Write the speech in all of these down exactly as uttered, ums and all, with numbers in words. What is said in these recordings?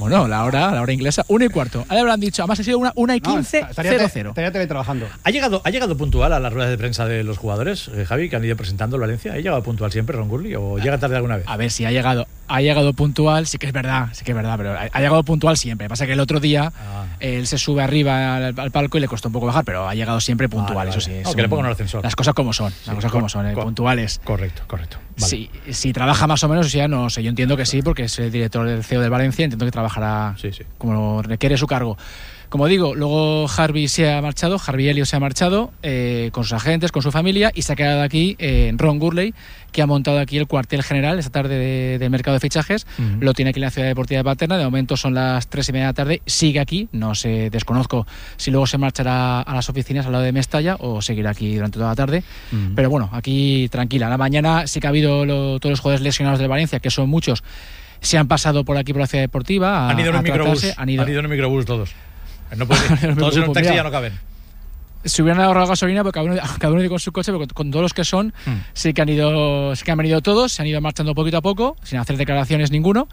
Bueno, la hora, la hora inglesa, una y cuarto. Ahora habrán dicho, además ha sido una, una y quince, no, estaría, cero cero. Estaría teletrabajando. ¿Ha llegado, ¿Ha llegado puntual a las ruedas de prensa de los jugadores, eh, Javi, que han ido presentando el Valencia? ¿Ha llegado puntual siempre Ron Gurley o llega tarde alguna vez? A ver, si ha llegado, ha llegado puntual, sí que es verdad, sí que es verdad, pero ha, ha llegado puntual siempre. Pasa que el otro día Ah. él se sube arriba al, al palco y le costó un poco bajar, pero ha llegado siempre puntual, Vale, eso sí. vale. Es No, que le un- pongan el ascensor. Las cosas como son, las Sí, cosas cor- como son, eh, cor- puntuales. Correcto, correcto. Vale. Si, si trabaja más o menos, o sea, no sé, yo entiendo que sí, porque es el director del C E O del Valencia, entiendo que trabajará Sí, sí. como requiere su cargo. Como digo, luego Harvey se ha marchado, Harvey Elliott se ha marchado eh, con sus agentes, con su familia, y se ha quedado aquí eh, Ron Gurley, que ha montado aquí el cuartel general esta tarde de, de mercado de fichajes. Ujú. Lo tiene aquí en la Ciudad Deportiva de Paterna. De momento son las tres y media de la tarde. Sigue aquí, no sé, desconozco si luego se marchará a las oficinas al lado de Mestalla o seguirá aquí durante toda la tarde. Ujú. Pero bueno, aquí tranquila. La mañana sí que ha habido lo- todos los jugadores lesionados del Valencia, que son muchos, se han pasado por aquí por la Ciudad Deportiva. A, Han ido en a un microbús. tratarse, Han ido en un microbús todos. No puede- Han ido en un todos en un microbús, taxi mira. ya no caben. Se hubieran ahorrado gasolina porque cada uno, cada uno iba con su coche, pero con, con todos los que son, Hmm. sí que han ido, sí que han venido todos, se han ido marchando poquito a poco, sin hacer declaraciones ninguno,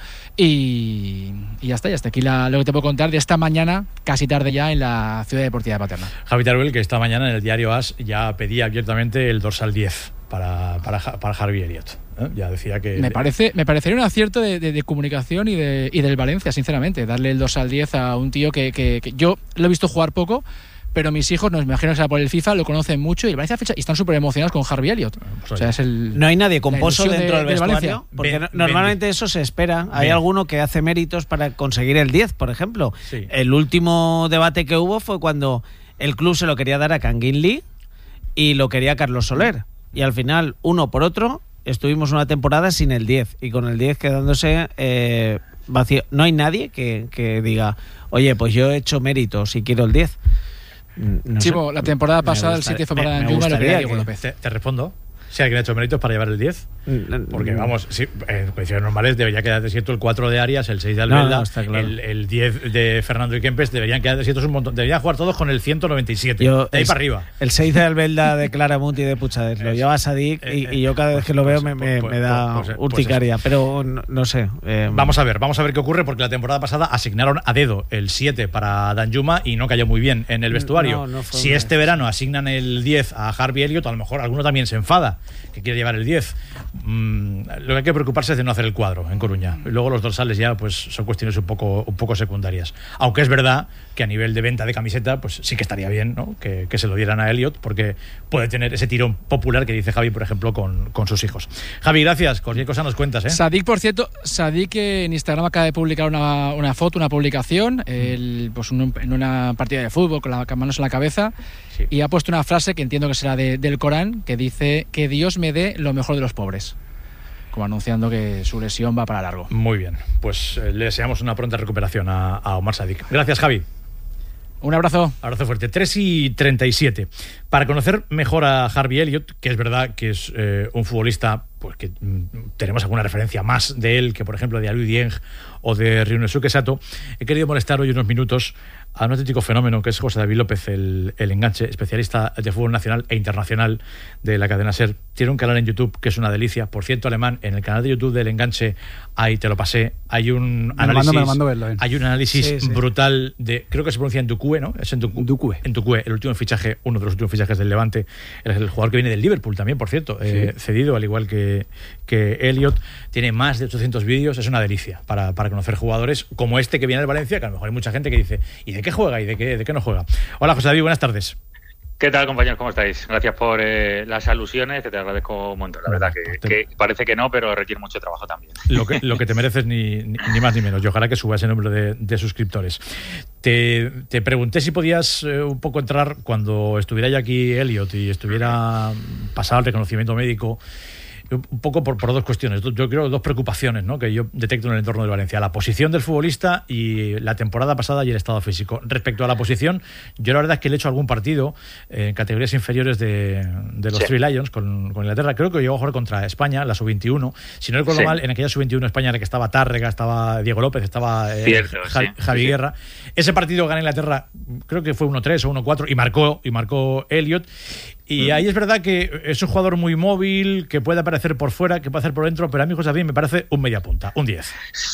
y, y ya está, ya está. Aquí la, lo que te puedo contar de esta mañana, casi tarde ya, en la Ciudad Deportiva de Paterna. Javi Teruel, que esta mañana en el diario As ya pedía abiertamente el dorsal diez para, para, para Harvey Elliott. ¿eh? Ya decía que... Me parece, me parecería un acierto de, de, de comunicación y, de, y del Valencia, sinceramente, darle el dos al diez a un tío que, que, que yo lo he visto jugar poco, pero mis hijos, no me imagino que sea por el FIFA, lo conocen mucho y el Valencia ficha y están súper emocionados con Harvey Elliott. Pues O sea, es el, No hay nadie con la pozo ilusión dentro de- del del vestuario, Valencia. porque Ben- no- normalmente eso se espera. Hay Ben. alguno que hace méritos para conseguir el diez, por ejemplo. Sí. El último debate que hubo fue cuando el club se lo quería dar a Kangin Lee y lo quería Carlos Soler. Y al final, uno por otro, estuvimos una temporada sin el diez y con el diez quedándose eh, vacío. No hay nadie que, que diga, oye, pues yo he hecho méritos y quiero el diez. No Chivo, sé. la temporada Me pasada el gustaría- siete fue me- para me Danjuma, lo gustaría quería Diego que- López. Te, te respondo. Si alguien ha hecho méritos para llevar el diez. Porque Mm, vamos, sí, en condiciones normales debería quedar desierto el cuatro de Arias, el seis de No, Albelda, no, está claro. el, el diez de Fernando y Kempes, deberían quedar desiertos un montón. Deberían jugar todos con el ciento noventa y siete. Yo- de ahí es- para arriba. El seis de Albelda de Claramunt y de Puchades lo Eso. lleva Sadik y, y yo cada vez que lo veo me, me- Pues- me da pues- pues- pues urticaria, pero no, no sé. eh, Vamos a ver, vamos a ver qué ocurre, porque la temporada pasada asignaron a dedo el siete para Danjuma y no cayó muy bien en el vestuario. No, no fue si una- este verano asignan el diez a Harvey Elliott, a lo mejor alguno también se enfada, que quiere llevar el diez. Mm, lo que hay que preocuparse es de no hacer el cuadro en Coruña. Y luego los dorsales ya pues son cuestiones un poco, un poco secundarias. Aunque es verdad que a nivel de venta de camiseta, pues sí que estaría bien, ¿no? que, que se lo dieran a Elliott, porque puede tener ese tirón popular que dice Javi, por ejemplo, con, con sus hijos. Javi, gracias. Cualquier cosa nos cuentas, ¿eh? Sadik, por cierto, Sadik eh, en Instagram acaba de publicar una, una foto, una publicación, el, pues un- en una partida de fútbol con las manos en la cabeza, Sí. y ha puesto una frase que entiendo que será de- del Corán, que dice que Dios me dé lo mejor de los pobres, como anunciando que su lesión va para largo. Muy bien, pues eh, le deseamos una pronta recuperación a, a Omar Sadik. Gracias, Javi. Un abrazo. Abrazo fuerte. tres y treinta y siete. Para conocer mejor a Harvey Elliott, que es verdad que es eh, un futbolista, pues que mm, tenemos alguna referencia más de él que, por ejemplo, de Aliou Dieng o de Ryunosuke Sato, he querido molestar hoy unos minutos a un auténtico fenómeno que es José David López, el, el enganche, especialista de fútbol nacional e internacional de la cadena SER. Tiene un canal en YouTube que es una delicia. Por cierto, Alemán, en el canal de YouTube del enganche, ahí te lo pasé, hay un Me lo análisis, mando, me lo mando verlo, eh. hay un análisis Sí, sí. brutal de, creo que se pronuncia en Ducue, ¿no? Es en Ducue. Ducue. En Ducue, el último fichaje, uno de los últimos fichajes del Levante, el, el jugador que viene del Liverpool también, por cierto, eh, cedido, al igual que, que Elliott. Tiene más de ochocientos vídeos, es una delicia para, para conocer jugadores como este que viene del Valencia, que a lo mejor hay mucha gente que dice, ¿y de qué juega? ¿Y de qué, de qué no juega? Hola, José David, buenas tardes. ¿Qué tal, compañeros? ¿Cómo estáis? Gracias por eh, las alusiones, que te agradezco un montón. La verdad que, que parece que no, pero requiere mucho trabajo también. Lo que, lo que te mereces ni, ni, ni más ni menos. Y ojalá que suba ese número de, de suscriptores. Te, te pregunté si podías eh, un poco entrar cuando estuviera ya aquí Elliott y estuviera pasado el reconocimiento médico, un poco por, por dos cuestiones. Yo creo dos preocupaciones, ¿no?, que yo detecto en el entorno del Valencia: la posición del futbolista y la temporada pasada y el estado físico. Respecto a la posición, yo la verdad es que le he hecho algún partido en categorías inferiores de, de los Sí. Three Lions con, con Inglaterra. Creo que llegó a jugar contra España, la sub veintiuno. Si no recuerdo Sí. mal, en aquella sub veintiuno España en la que estaba Tárrega, estaba Diego López, estaba eh, Cierto, Javi, sí. Javi Sí, sí. Guerra. Ese partido gana Inglaterra, creo que fue uno tres o uno cuatro, y marcó, y marcó Elliott. Y ahí es verdad que es un jugador muy móvil, que puede aparecer por fuera, que puede hacer por dentro, pero a mí José David me parece un media punta, un diez.